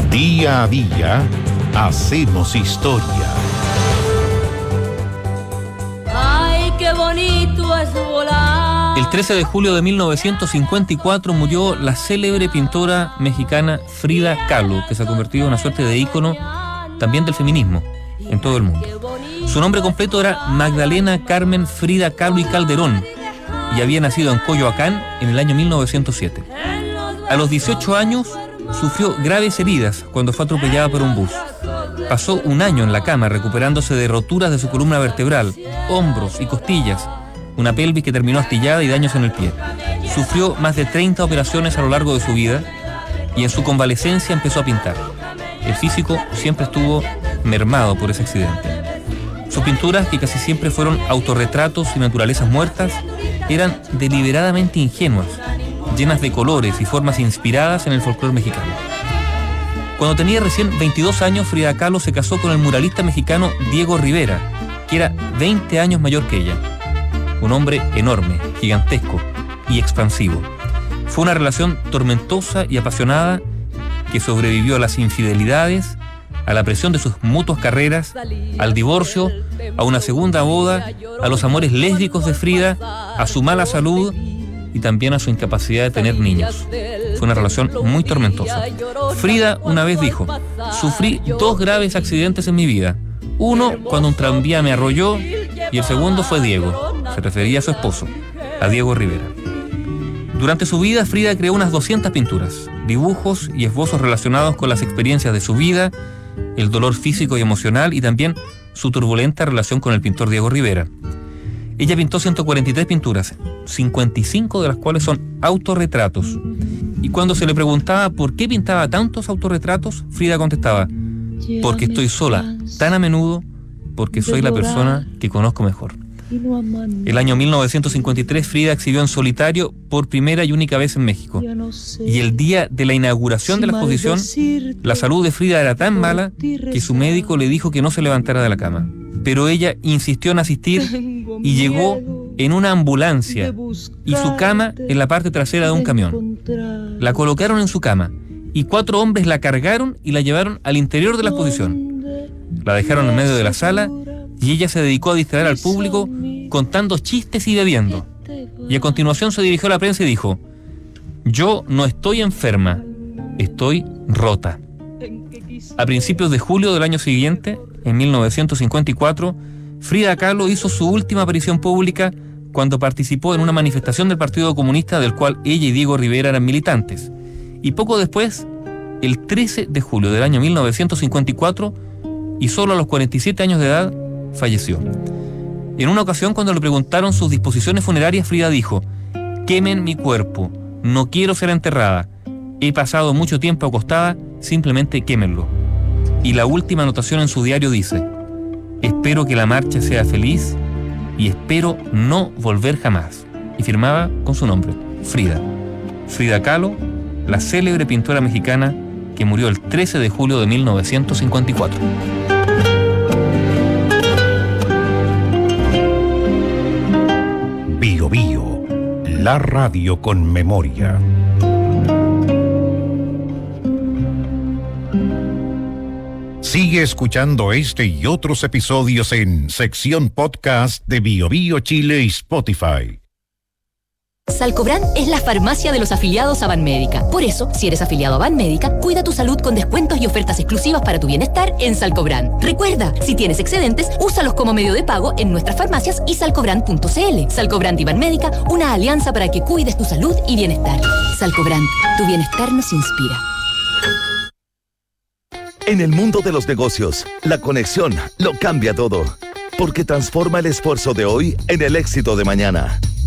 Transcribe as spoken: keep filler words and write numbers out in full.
Día a día hacemos historia. Ay, qué bonito es volar. El trece de julio de mil novecientos cincuenta y cuatro murió la célebre pintora mexicana Frida Kahlo, que se ha convertido en una suerte de ícono también del feminismo en todo el mundo. Su nombre completo era Magdalena Carmen Frida Kahlo y Calderón y había nacido en Coyoacán en el año mil novecientos siete. A los dieciocho años sufrió graves heridas cuando fue atropellada por un bus. Pasó un año en la cama recuperándose de roturas de su columna vertebral, hombros y costillas, una pelvis que terminó astillada y daños en el pie. Sufrió más de treinta operaciones a lo largo de su vida y en su convalecencia empezó a pintar. El físico siempre estuvo mermado por ese accidente. Sus pinturas, que casi siempre fueron autorretratos y naturalezas muertas, eran deliberadamente ingenuas, llenas de colores y formas inspiradas en el folclore mexicano. Cuando tenía recién veintidós años, Frida Kahlo se casó con el muralista mexicano Diego Rivera, que era veinte años mayor que ella. Un hombre enorme, gigantesco y expansivo. Fue una relación tormentosa y apasionada que sobrevivió a las infidelidades, a la presión de sus mutuas carreras, al divorcio, a una segunda boda, a los amores lésbicos de Frida, a su mala salud y también a su incapacidad de tener niños. Fue una relación muy tormentosa. Frida una vez dijo: sufrí dos graves accidentes en mi vida. Uno cuando un tranvía me arrolló y el segundo fue Diego. Se refería a su esposo, a Diego Rivera. Durante su vida, Frida creó unas doscientas pinturas, dibujos y esbozos relacionados con las experiencias de su vida, el dolor físico y emocional y también su turbulenta relación con el pintor Diego Rivera. Ella pintó ciento cuarenta y tres pinturas, cincuenta y cinco de las cuales son autorretratos. Y cuando se le preguntaba por qué pintaba tantos autorretratos, Frida contestaba: porque estoy sola tan a menudo, porque soy la persona que conozco mejor. El año mil novecientos cincuenta y tres, Frida exhibió en solitario por primera y única vez en México. Y el día de la inauguración de la exposición, la salud de Frida era tan mala que su médico le dijo que no se levantara de la cama. Pero ella insistió en asistir y llegó en una ambulancia y su cama en la parte trasera de un camión. La colocaron en su cama y cuatro hombres la cargaron y la llevaron al interior de la exposición. La dejaron en medio de la sala y ella se dedicó a distraer al público contando chistes y bebiendo. Y a continuación se dirigió a la prensa y dijo: yo no estoy enferma, estoy rota. A principios de julio del año siguiente, en mil novecientos cincuenta y cuatro, Frida Kahlo hizo su última aparición pública cuando participó en una manifestación del Partido Comunista del cual ella y Diego Rivera eran militantes. Y poco después, el trece de julio del año mil novecientos cincuenta y cuatro, y solo a los cuarenta y siete años de edad, falleció. En una ocasión, cuando le preguntaron sus disposiciones funerarias, Frida dijo: quemen mi cuerpo, no quiero ser enterrada, he pasado mucho tiempo acostada, simplemente quémenlo. Y la última anotación en su diario dice: espero que la marcha sea feliz y espero no volver jamás. Y firmaba con su nombre, Frida. Frida Kahlo, la célebre pintora mexicana que murió el trece de julio de mil novecientos cincuenta y cuatro. Bio Bio, la radio con memoria. Sigue escuchando este y otros episodios en sección podcast de Bio Bio Chile y Spotify. Salcobrand es la farmacia de los afiliados a Banmédica. Por eso, si eres afiliado a Banmédica, cuida tu salud con descuentos y ofertas exclusivas para tu bienestar en Salcobrand. Recuerda, si tienes excedentes, úsalos como medio de pago en nuestras farmacias y salcobrand punto c l. Salcobrand y Banmédica, una alianza para que cuides tu salud y bienestar. Salcobrand, tu bienestar nos inspira. En el mundo de los negocios, la conexión lo cambia todo, porque transforma el esfuerzo de hoy en el éxito de mañana.